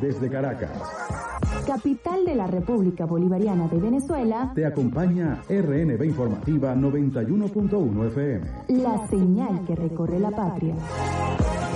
desde Caracas. Capital de la República Bolivariana de Venezuela. Te acompaña RNB Informativa 91.1 FM. La señal que recorre la patria.